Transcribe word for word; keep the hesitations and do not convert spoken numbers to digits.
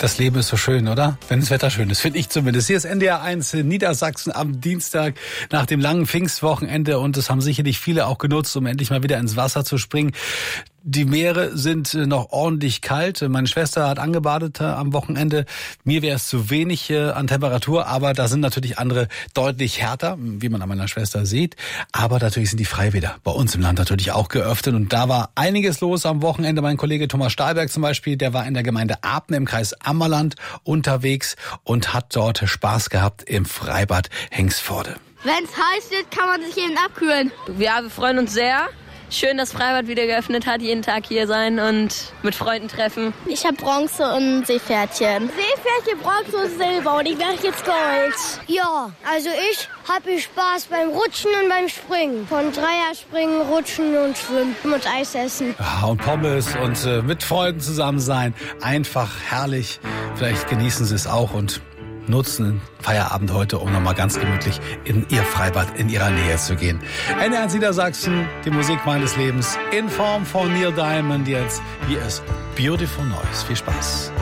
Das Leben ist so schön, oder? Wenn das Wetter schön ist, finde ich zumindest. Hier ist N D R eins in Niedersachsen am Dienstag nach dem langen Pfingstwochenende und das haben sicherlich viele auch genutzt, um endlich mal wieder ins Wasser zu springen. Die Meere sind noch ordentlich kalt. Meine Schwester hat angebadet am Wochenende. Mir wäre es zu wenig an Temperatur, aber da sind natürlich andere deutlich härter, wie man an meiner Schwester sieht. Aber natürlich sind die Freibäder bei uns im Land natürlich auch geöffnet und da war einiges los am Wochenende. Mein Kollege Thomas Stahlberg zum Beispiel, der war in der Gemeinde Abne im Kreis Ammerland unterwegs und hat dort Spaß gehabt im Freibad Hengsforde. Wenn es heiß wird, kann man sich eben abkühlen. Ja, wir freuen uns sehr. Schön, dass Freibad wieder geöffnet hat, jeden Tag hier sein und mit Freunden treffen. Ich habe Bronze und Seepferdchen. Seepferdchen, Bronze und Silber und ich mache jetzt Gold. Ja, also ich habe Spaß beim Rutschen und beim Springen. Von Dreierspringen, Rutschen und Schwimmen und Eis essen. Ja, und Pommes und äh, mit Freunden zusammen sein. Einfach herrlich. Vielleicht genießen Sie es auch und nutzen Feierabend heute, um nochmal ganz gemütlich in Ihr Freibad in Ihrer Nähe zu gehen. N D R eins Niedersachsen, die Musik meines Lebens in Form von Neil Diamond jetzt. Hier ist Beautiful Noise. Viel Spaß.